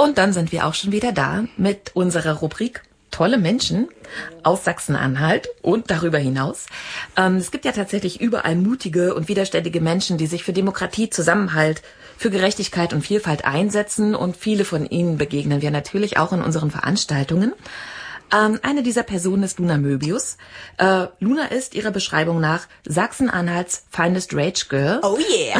Und dann sind wir auch schon wieder da mit unserer Rubrik Tolle Menschen aus Sachsen-Anhalt und darüber hinaus. Es gibt ja tatsächlich überall mutige und widerständige Menschen, die sich für Demokratie, Zusammenhalt, für Gerechtigkeit und Vielfalt einsetzen. Und viele von ihnen begegnen wir natürlich auch in unseren Veranstaltungen. Eine dieser Personen ist Luna Möbius. Luna ist ihrer Beschreibung nach Sachsen-Anhalts finest Rage Girl. Oh yeah!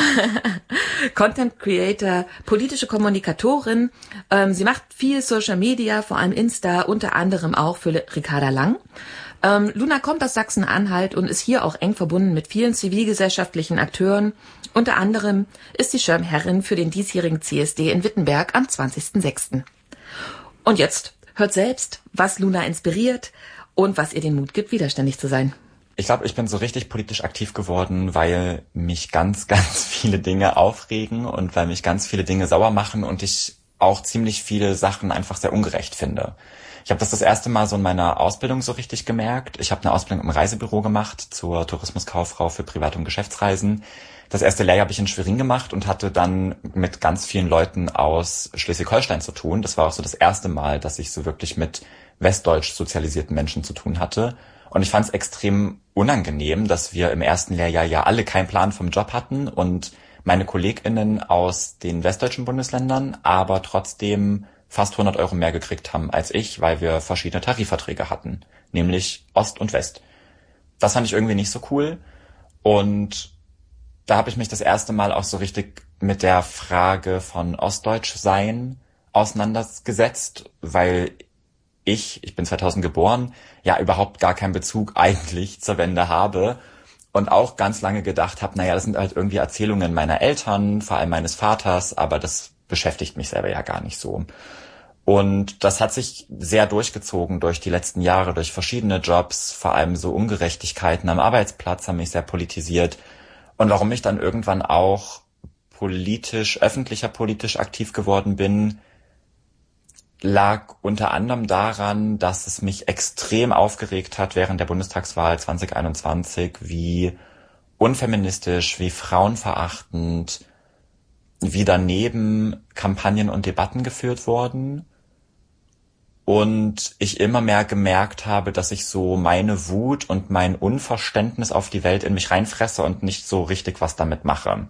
Content Creator, politische Kommunikatorin. Sie macht viel Social Media, vor allem Insta, unter anderem auch für Ricarda Lang. Luna kommt aus Sachsen-Anhalt und ist hier auch eng verbunden mit vielen zivilgesellschaftlichen Akteuren. Unter anderem ist sie Schirmherrin für den diesjährigen CSD in Wittenberg am 20.06. Und jetzt hört selbst, was Luna inspiriert und was ihr den Mut gibt, widerständig zu sein. Ich glaube, ich bin so richtig politisch aktiv geworden, weil mich ganz, ganz viele Dinge aufregen und weil mich ganz viele Dinge sauer machen und ich auch ziemlich viele Sachen einfach sehr ungerecht finde. Ich habe das erste Mal so in meiner Ausbildung so richtig gemerkt. Ich habe eine Ausbildung im Reisebüro gemacht zur Tourismuskauffrau für Privat- und Geschäftsreisen. Das erste Lehrjahr habe ich in Schwerin gemacht und hatte dann mit ganz vielen Leuten aus Schleswig-Holstein zu tun. Das war auch so das erste Mal, dass ich so wirklich mit westdeutsch sozialisierten Menschen zu tun hatte. Und ich fand es extrem unangenehm, dass wir im ersten Lehrjahr ja alle keinen Plan vom Job hatten und meine KollegInnen aus den westdeutschen Bundesländern aber trotzdem fast 100 Euro mehr gekriegt haben als ich, weil wir verschiedene Tarifverträge hatten, nämlich Ost und West. Das fand ich irgendwie nicht so cool und da habe ich mich das erste Mal auch so richtig mit der Frage von Ostdeutsch sein auseinandergesetzt, weil ich bin 2000 geboren, ja überhaupt gar keinen Bezug eigentlich zur Wende habe und auch ganz lange gedacht habe, naja, das sind halt irgendwie Erzählungen meiner Eltern, vor allem meines Vaters, aber das beschäftigt mich selber ja gar nicht so. Und das hat sich sehr durchgezogen durch die letzten Jahre, durch verschiedene Jobs, vor allem so Ungerechtigkeiten am Arbeitsplatz haben mich sehr politisiert. Und warum ich dann irgendwann auch öffentlicher politisch aktiv geworden bin, lag unter anderem daran, dass es mich extrem aufgeregt hat während der Bundestagswahl 2021, wie unfeministisch, wie frauenverachtend, wie daneben Kampagnen und Debatten geführt wurden. Und ich immer mehr gemerkt habe, dass ich so meine Wut und mein Unverständnis auf die Welt in mich reinfresse und nicht so richtig was damit mache.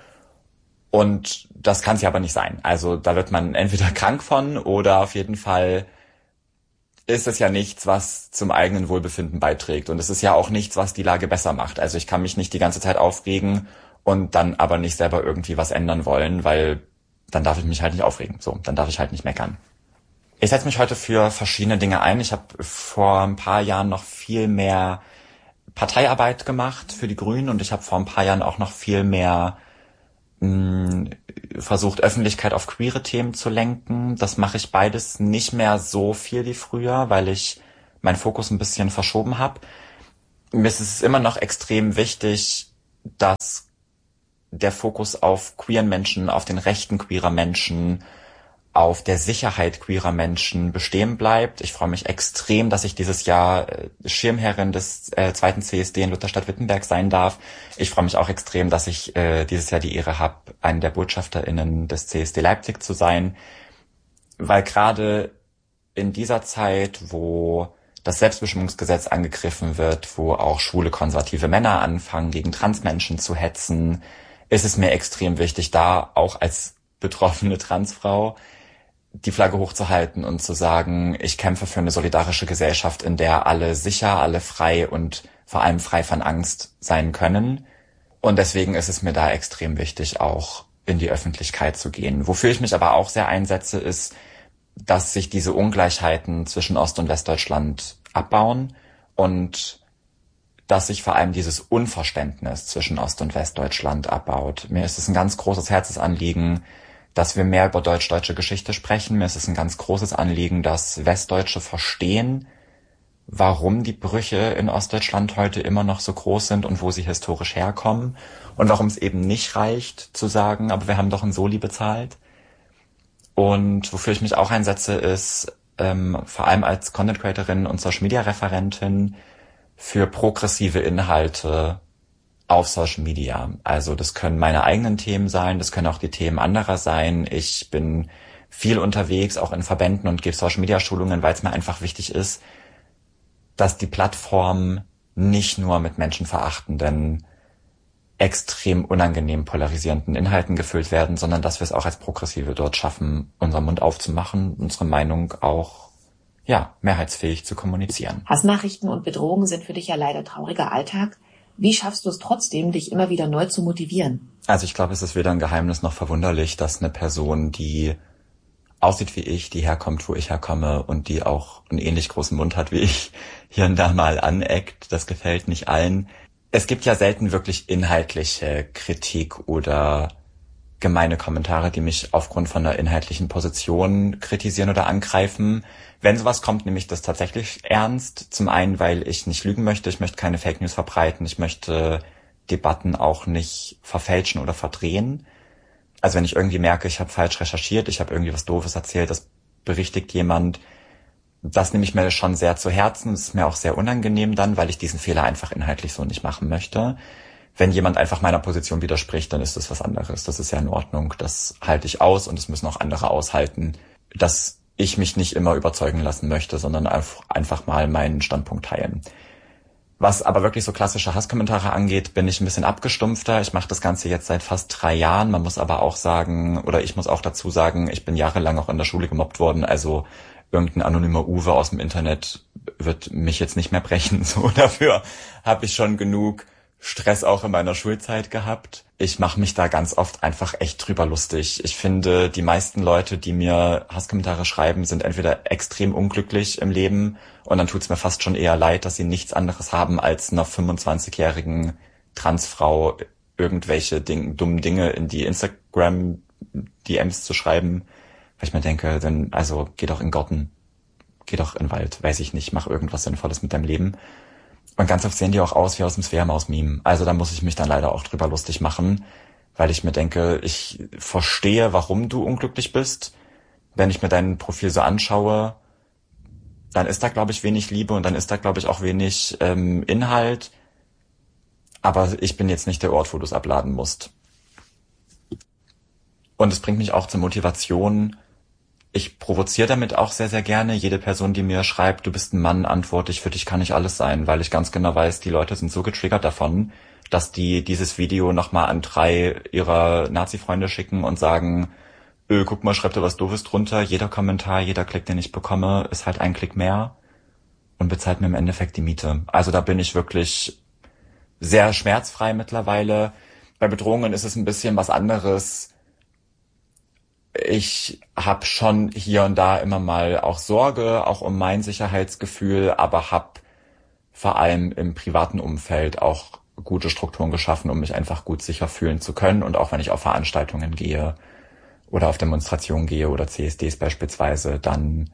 Und das kann es ja aber nicht sein. Also da wird man entweder krank von oder auf jeden Fall ist es ja nichts, was zum eigenen Wohlbefinden beiträgt. Und es ist ja auch nichts, was die Lage besser macht. Also ich kann mich nicht die ganze Zeit aufregen und dann aber nicht selber irgendwie was ändern wollen, weil dann darf ich mich halt nicht aufregen. So, dann darf ich halt nicht meckern. Ich setze mich heute für verschiedene Dinge ein. Ich habe vor ein paar Jahren noch viel mehr Parteiarbeit gemacht für die Grünen und ich habe vor ein paar Jahren auch noch viel mehr versucht, Öffentlichkeit auf queere Themen zu lenken. Das mache ich beides nicht mehr so viel wie früher, weil ich meinen Fokus ein bisschen verschoben habe. Mir ist es immer noch extrem wichtig, dass der Fokus auf queeren Menschen, auf den Rechten queerer Menschen, auf der Sicherheit queerer Menschen bestehen bleibt. Ich freue mich extrem, dass ich dieses Jahr Schirmherrin des zweiten CSD in Lutherstadt-Wittenberg sein darf. Ich freue mich auch extrem, dass ich dieses Jahr die Ehre habe, eine der BotschafterInnen des CSD Leipzig zu sein, weil gerade in dieser Zeit, wo das Selbstbestimmungsgesetz angegriffen wird, wo auch schwule konservative Männer anfangen, gegen Transmenschen zu hetzen, ist es mir extrem wichtig, da auch als betroffene Transfrau die Flagge hochzuhalten und zu sagen, ich kämpfe für eine solidarische Gesellschaft, in der alle sicher, alle frei und vor allem frei von Angst sein können. Und deswegen ist es mir da extrem wichtig, auch in die Öffentlichkeit zu gehen. Wofür ich mich aber auch sehr einsetze, ist, dass sich diese Ungleichheiten zwischen Ost- und Westdeutschland abbauen und dass sich vor allem dieses Unverständnis zwischen Ost- und Westdeutschland abbaut. Mir ist es ein ganz großes Herzensanliegen, dass wir mehr über deutsch-deutsche Geschichte sprechen. Mir ist es ein ganz großes Anliegen, dass Westdeutsche verstehen, warum die Brüche in Ostdeutschland heute immer noch so groß sind und wo sie historisch herkommen und warum es eben nicht reicht zu sagen, aber wir haben doch ein Soli bezahlt. Und wofür ich mich auch einsetze, ist vor allem als Content Creatorin und Social Media Referentin für progressive Inhalte auf Social Media. Also das können meine eigenen Themen sein, das können auch die Themen anderer sein. Ich bin viel unterwegs, auch in Verbänden und gebe Social-Media-Schulungen, weil es mir einfach wichtig ist, dass die Plattform nicht nur mit menschenverachtenden, extrem unangenehm polarisierenden Inhalten gefüllt werden, sondern dass wir es auch als Progressive dort schaffen, unseren Mund aufzumachen, unsere Meinung auch mehrheitsfähig zu kommunizieren. Hassnachrichten und Bedrohungen sind für dich ja leider trauriger Alltag. Wie schaffst du es trotzdem, dich immer wieder neu zu motivieren? Also ich glaube, es ist weder ein Geheimnis noch verwunderlich, dass eine Person, die aussieht wie ich, die herkommt, wo ich herkomme und die auch einen ähnlich großen Mund hat wie ich, hier und da mal aneckt. Das gefällt nicht allen. Es gibt ja selten wirklich inhaltliche Kritik oder gemeine Kommentare, die mich aufgrund von einer inhaltlichen Position kritisieren oder angreifen. Wenn sowas kommt, nehme ich das tatsächlich ernst. Zum einen, weil ich nicht lügen möchte, ich möchte keine Fake News verbreiten, ich möchte Debatten auch nicht verfälschen oder verdrehen. Also wenn ich irgendwie merke, ich habe falsch recherchiert, ich habe irgendwie was Doofes erzählt, das berichtigt jemand, das nehme ich mir schon sehr zu Herzen. Das ist mir auch sehr unangenehm dann, weil ich diesen Fehler einfach inhaltlich so nicht machen möchte. Wenn jemand einfach meiner Position widerspricht, dann ist das was anderes. Das ist ja in Ordnung. Das halte ich aus und es müssen auch andere aushalten, dass ich mich nicht immer überzeugen lassen möchte, sondern einfach mal meinen Standpunkt teilen. Was aber wirklich so klassische Hasskommentare angeht, bin ich ein bisschen abgestumpfter. Ich mache das Ganze jetzt seit fast 3 Jahren. Man muss aber auch sagen, oder ich muss auch dazu sagen, ich bin jahrelang auch in der Schule gemobbt worden. Also irgendein anonymer Uwe aus dem Internet wird mich jetzt nicht mehr brechen. So, dafür habe ich schon genug Stress auch in meiner Schulzeit gehabt. Ich mache mich da ganz oft einfach echt drüber lustig. Ich finde, die meisten Leute, die mir Hasskommentare schreiben, sind entweder extrem unglücklich im Leben und dann tut's mir fast schon eher leid, dass sie nichts anderes haben, als einer 25-jährigen Transfrau irgendwelche dummen Dinge in die Instagram-DMs zu schreiben. Weil ich mir denke, dann, also geh doch in den Garten, geh doch in den Wald, weiß ich nicht, mach irgendwas Sinnvolles mit deinem Leben. Und ganz oft sehen die auch aus wie aus dem Sphärmaus-Meme. Also da muss ich mich dann leider auch drüber lustig machen, weil ich mir denke, ich verstehe, warum du unglücklich bist. Wenn ich mir dein Profil so anschaue, dann ist da, glaube ich, wenig Liebe und dann ist da, glaube ich, auch wenig Inhalt. Aber ich bin jetzt nicht der Ort, wo du es abladen musst. Und es bringt mich auch zur Motivation. Ich provoziere damit auch sehr, sehr gerne. Jede Person, die mir schreibt, du bist ein Mann, antworte ich, für dich kann ich alles sein, weil ich ganz genau weiß, die Leute sind so getriggert davon, dass die dieses Video nochmal an 3 ihrer Nazi-Freunde schicken und sagen, guck mal, schreibt da was Doofes drunter. Jeder Kommentar, jeder Klick, den ich bekomme, ist halt ein Klick mehr und bezahlt mir im Endeffekt die Miete. Also da bin ich wirklich sehr schmerzfrei mittlerweile. Bei Bedrohungen ist es ein bisschen was anderes. Ich habe schon hier und da immer mal auch Sorge, auch um mein Sicherheitsgefühl, aber habe vor allem im privaten Umfeld auch gute Strukturen geschaffen, um mich einfach gut sicher fühlen zu können. Und auch wenn ich auf Veranstaltungen gehe oder auf Demonstrationen gehe oder CSDs beispielsweise, dann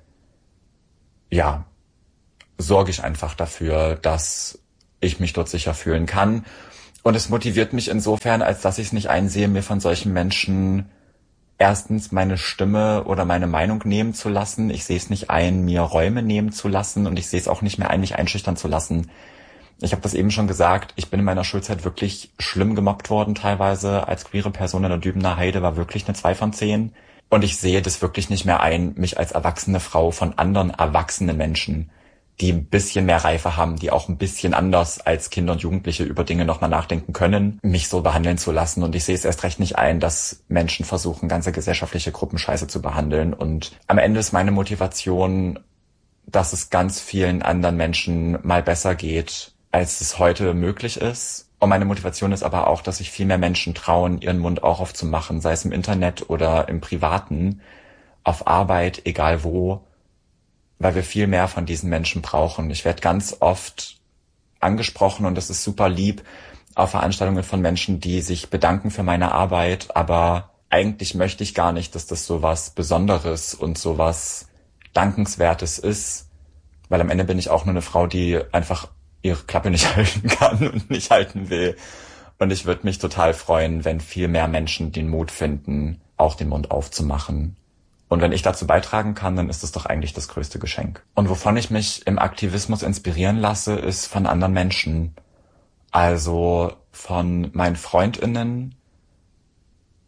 sorge ich einfach dafür, dass ich mich dort sicher fühlen kann. Und es motiviert mich insofern, als dass ich es nicht einsehe, mir von solchen Menschen erstens meine Stimme oder meine Meinung nehmen zu lassen. Ich sehe es nicht ein, mir Räume nehmen zu lassen und ich sehe es auch nicht mehr ein, mich einschüchtern zu lassen. Ich habe das eben schon gesagt, ich bin in meiner Schulzeit wirklich schlimm gemobbt worden teilweise. Als queere Person in der Dübener Heide war wirklich eine 2 von 10. Und ich sehe das wirklich nicht mehr ein, mich als erwachsene Frau von anderen erwachsenen Menschen, die ein bisschen mehr Reife haben, die auch ein bisschen anders als Kinder und Jugendliche über Dinge nochmal nachdenken können, mich so behandeln zu lassen. Und ich sehe es erst recht nicht ein, dass Menschen versuchen, ganze gesellschaftliche Gruppen scheiße zu behandeln. Und am Ende ist meine Motivation, dass es ganz vielen anderen Menschen mal besser geht, als es heute möglich ist. Und meine Motivation ist aber auch, dass sich viel mehr Menschen trauen, ihren Mund auch aufzumachen, sei es im Internet oder im Privaten, auf Arbeit, egal wo, weil wir viel mehr von diesen Menschen brauchen. Ich werde ganz oft angesprochen und das ist super lieb auf Veranstaltungen von Menschen, die sich bedanken für meine Arbeit, aber eigentlich möchte ich gar nicht, dass das so was Besonderes und so was Dankenswertes ist, weil am Ende bin ich auch nur eine Frau, die einfach ihre Klappe nicht halten kann und nicht halten will. Und ich würde mich total freuen, wenn viel mehr Menschen den Mut finden, auch den Mund aufzumachen. Und wenn ich dazu beitragen kann, dann ist das doch eigentlich das größte Geschenk. Und wovon ich mich im Aktivismus inspirieren lasse, ist von anderen Menschen. Also von meinen FreundInnen,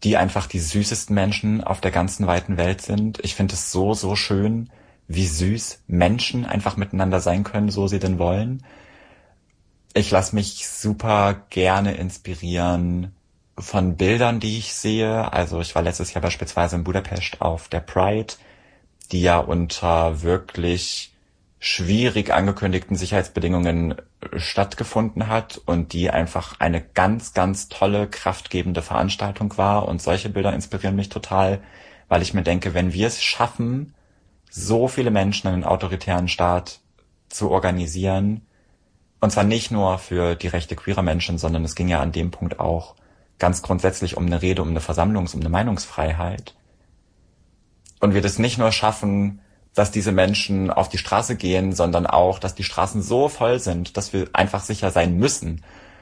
die einfach die süßesten Menschen auf der ganzen weiten Welt sind. Ich finde es so, so schön, wie süß Menschen einfach miteinander sein können, so sie denn wollen. Ich lasse mich super gerne inspirieren von Bildern, die ich sehe. Also ich war letztes Jahr beispielsweise in Budapest auf der Pride, die ja unter wirklich schwierig angekündigten Sicherheitsbedingungen stattgefunden hat und die einfach eine ganz, ganz tolle, kraftgebende Veranstaltung war. Und solche Bilder inspirieren mich total, weil ich mir denke, wenn wir es schaffen, so viele Menschen in einen autoritären Staat zu organisieren, und zwar nicht nur für die Rechte queerer Menschen, sondern es ging ja an dem Punkt auch ganz grundsätzlich um eine Rede, um eine Versammlungs-, um eine Meinungsfreiheit. Und wir das nicht nur schaffen, dass diese Menschen auf die Straße gehen, sondern auch, dass die Straßen so voll sind, dass wir einfach sicher sein müssen,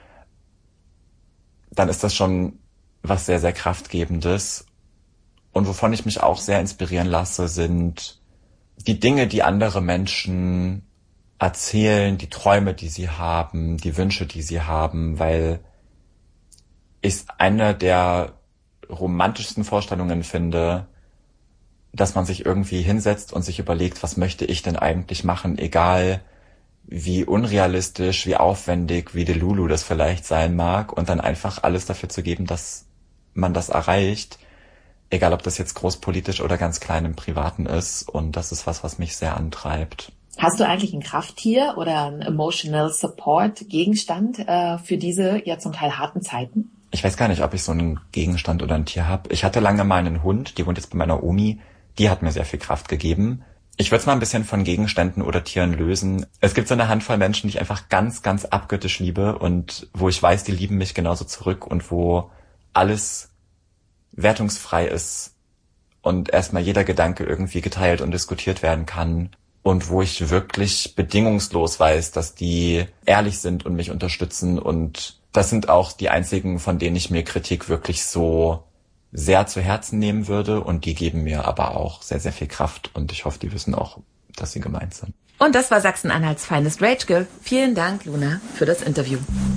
dann ist das schon was sehr, sehr Kraftgebendes. Und wovon ich mich auch sehr inspirieren lasse, sind die Dinge, die andere Menschen erzählen, die Träume, die sie haben, die Wünsche, die sie haben, weil ich eine der romantischsten Vorstellungen finde, dass man sich irgendwie hinsetzt und sich überlegt, was möchte ich denn eigentlich machen, egal wie unrealistisch, wie aufwendig, wie Delulu das vielleicht sein mag, und dann einfach alles dafür zu geben, dass man das erreicht, egal ob das jetzt großpolitisch oder ganz klein im Privaten ist. Und das ist was mich sehr antreibt. Hast du eigentlich ein Krafttier oder ein Emotional Support Gegenstand für diese ja zum Teil harten Zeiten? Ich weiß gar nicht, ob ich so einen Gegenstand oder ein Tier habe. Ich hatte lange mal einen Hund, die wohnt jetzt bei meiner Omi. Die hat mir sehr viel Kraft gegeben. Ich würde es mal ein bisschen von Gegenständen oder Tieren lösen. Es gibt so eine Handvoll Menschen, die ich einfach ganz, ganz abgöttisch liebe und wo ich weiß, die lieben mich genauso zurück und wo alles wertungsfrei ist und erstmal jeder Gedanke irgendwie geteilt und diskutiert werden kann. Und wo ich wirklich bedingungslos weiß, dass die ehrlich sind und mich unterstützen. Und das sind auch die einzigen, von denen ich mir Kritik wirklich so sehr zu Herzen nehmen würde. Und die geben mir aber auch sehr, sehr viel Kraft. Und ich hoffe, die wissen auch, dass sie gemeint sind. Und das war Sachsen-Anhalts Finest Rage Girl. Vielen Dank, Luna, für das Interview.